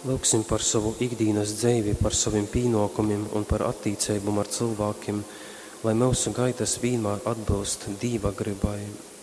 Lūksim par savu ikdienas dzīvi, par saviem pienākumiem un par attīstību ar cilvēkiem, lai mūsu gaitas vienmēr atbilst Dieva gribai.